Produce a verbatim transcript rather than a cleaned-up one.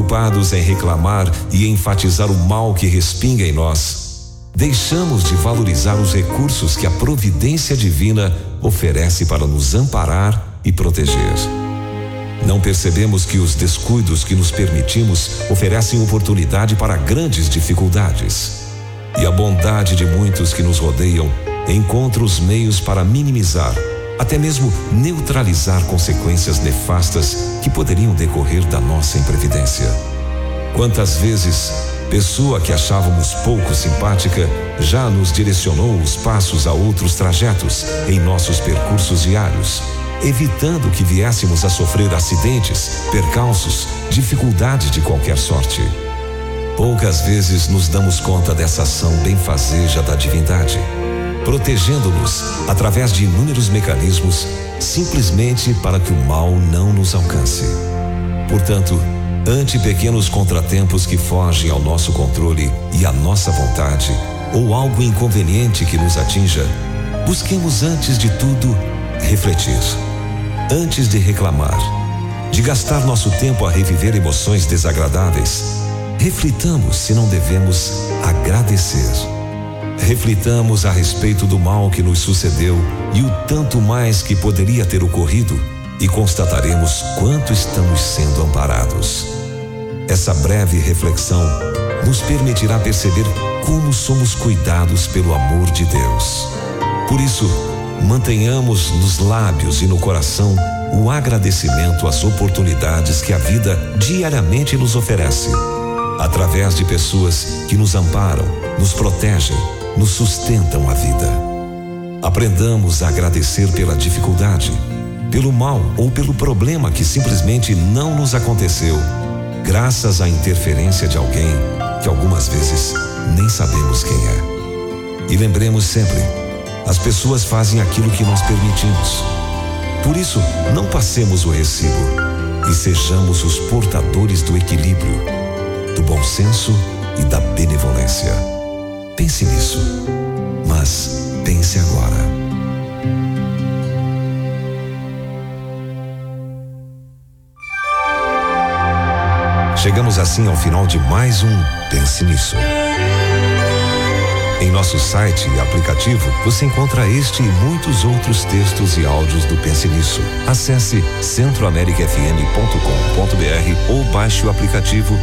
preocupados em reclamar e enfatizar o mal que respinga em nós, deixamos de valorizar os recursos que a providência divina oferece para nos amparar e proteger. Não percebemos que os descuidos que nos permitimos oferecem oportunidade para grandes dificuldades. E a bondade de muitos que nos rodeiam encontra os meios para minimizar, até mesmo neutralizar consequências nefastas que poderiam decorrer da nossa imprevidência. Quantas vezes, pessoa que achávamos pouco simpática já nos direcionou os passos a outros trajetos em nossos percursos diários, evitando que viéssemos a sofrer acidentes, percalços, dificuldades de qualquer sorte. Poucas vezes nos damos conta dessa ação benfazeja da divindade, protegendo-nos através de inúmeros mecanismos, simplesmente para que o mal não nos alcance. Portanto, ante pequenos contratempos que fogem ao nosso controle e à nossa vontade, ou algo inconveniente que nos atinja, busquemos antes de tudo refletir. Antes de reclamar, de gastar nosso tempo a reviver emoções desagradáveis, reflitamos se não devemos agradecer. Reflitamos a respeito do mal que nos sucedeu e o tanto mais que poderia ter ocorrido, e constataremos quanto estamos sendo amparados. Essa breve reflexão nos permitirá perceber como somos cuidados pelo amor de Deus. Por isso, mantenhamos nos lábios e no coração o agradecimento às oportunidades que a vida diariamente nos oferece, através de pessoas que nos amparam, nos protegem, nos sustentam a vida. Aprendamos a agradecer pela dificuldade, pelo mal ou pelo problema que simplesmente não nos aconteceu, graças à interferência de alguém que algumas vezes nem sabemos quem é. E lembremos sempre, as pessoas fazem aquilo que nós permitimos. Por isso, não passemos o recibo e sejamos os portadores do equilíbrio, do bom senso e da benevolência. Pense nisso, mas pense agora. Chegamos assim ao final de mais um Pense Nisso. Em nosso site e aplicativo, você encontra este e muitos outros textos e áudios do Pense Nisso. Acesse centro america f m ponto com ponto b r ou baixe o aplicativo